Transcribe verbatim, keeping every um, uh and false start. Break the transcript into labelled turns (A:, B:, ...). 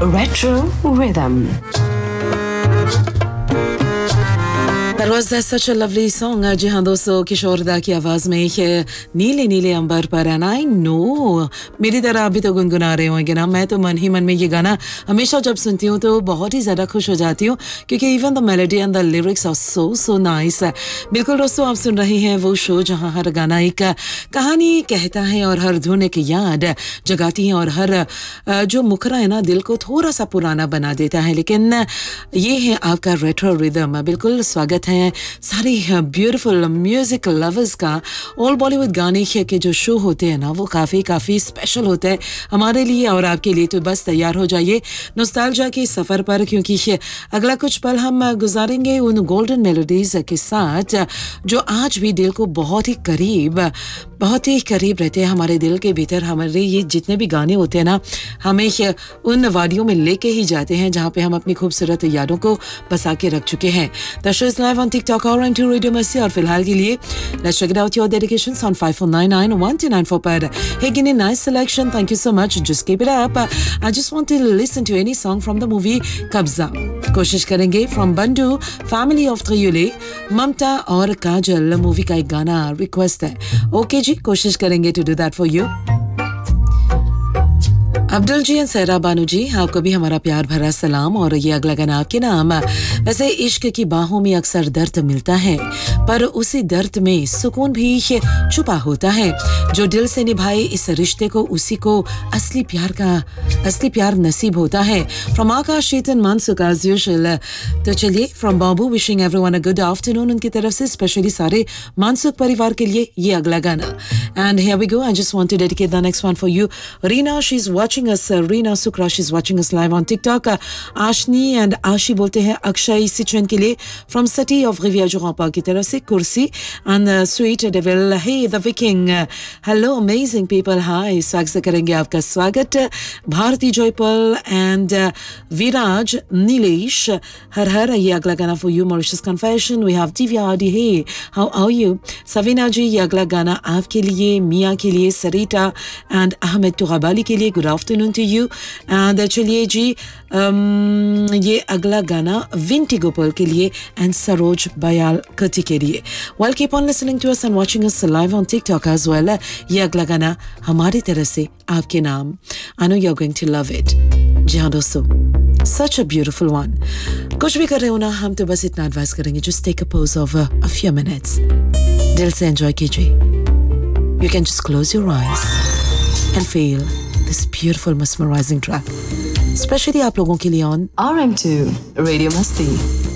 A: Retro Rhythm.
B: That was uh, such a lovely song. जी हाँ दोस्तों, किशोर दा की आवाज़ में ये नीले नीले अंबर पर and I know मेरी तरह अभी तो गुनगुना रहे होंगे ना। मैं तो मन ही मन में ये गाना हमेशा जब सुनती हूँ तो बहुत ही ज़्यादा खुश हो जाती हूँ क्योंकि even the melody and the lyrics are so so nice. बिल्कुल दोस्तों, आप सुन रहे हैं वो शो जहाँ हर गाना एक कहानी कहता है और हर धुन एक याद जगाती है और हर जो मुखरा है ना दिल को थोड़ा सा पुराना बना देता है। लेकिन ये है आपका रेट्रो रिदम। बिल्कुल स्वागत है सारे ब्यूटीफुल म्यूजिक लवर्स का। ऑल बॉलीवुड गाने के जो शो होते हैं ना वो काफ़ी काफ़ी स्पेशल होते हैं हमारे लिए और आपके लिए। तो बस तैयार हो जाइए नॉस्टैल्जिया के सफ़र पर, क्योंकि अगला कुछ पल हम गुजारेंगे उन गोल्डन मेलोडीज़ के साथ जो आज भी दिल को बहुत ही करीब बहुत ही करीब रहते हैं हमारे दिल के भीतर। हमारे ये जितने भी गाने होते हैं ना हमें उन वादियों में लेके ही जाते हैं जहाँ पे हम अपनी खूबसूरत यादों को बसा के रख चुके हैं। The show is live on TikTok और ऑन टू रेडियो मस्ती। और फिलहाल के लिए let's check it out your dedications on five four nine nine one two nine four पर। Hey, give me nice selection. Thank you so much. Just keep it up. I just want to listen to any song from the movie कब्जा। कोशिश करेंगे from Bandu family of त्रियुले, ममता और काजल movie का एक गाना request है। Okay जी, कोशिश करेंगे to do that for you. Abdul ji and सहरा बानू जी, आपको भी हमारा प्यार भरा सलाम। और ये अगला गाना आपके नाम। वैसे इश्क की बाहों में अक्सर दर्द मिलता है, पर उसी दर्द में सुकून भी छुपा होता है। जो दिल से निभाए इस रिश्ते को उसी को असली प्यार का असली प्यार नसीब होता है। From Akash Chetan मानसुक as usual. तो चलिए, from Babu wishing everyone a good afternoon उनकी तरफ से स्पेशली सारे मानसुक परिवार के लिए ये अगला गाना। And here we go. I just want to dedicate the next one for you. Reena, she is watching us. uh, Reena Sukra, she's watching us live on TikTok. uh, Ashni and Ashi बोलते हैं अक्षय सिचुएन के लिए from City of Rivière du Rempart की तरफ से कुर्सी and uh, Sweet Devil. Hey the Viking, uh, hello amazing people. Hi, स्वागत से करेंगे आपका स्वागत। भारती जयपाल and uh, विराज नीलेश, हर हर। ये अगला गाना for you। Mauritius Confession, we have Divya Adi. Hey, how are you? Savina जी, ये अगला गाना आपके लिए, मिया के लिए, सरिता and अहमद तुगाबाली के लिए good afternoon to you. And चलिए जी, um, ये अगला गाना विंटी गोपाल के लिए एंड सरोज बयाल कटी के लिए। Well, keep on listening to us and watching us live on TikTok as well. ये अगला गाना हमारी तरफ से आपके नाम। I know you are going to love it. जी हाँ दोस्तों, सच अ ब्यूटीफुल वन। कुछ भी कर रहे हो ना, हम तो बस इतना एडवाइस करेंगे, just take a pause of a few minutes, दिल से एंजॉय कीजिए। You can just close your eyes and feel this beautiful mesmerizing track, especially आप लोगों के लिए on
A: R M two Radio Masti.